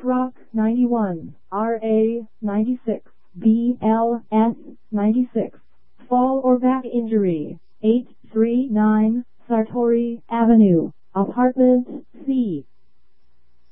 Rock 91, RA 96, BLS 96. Fall or back injury, 839 Sartori Avenue, Apartment C.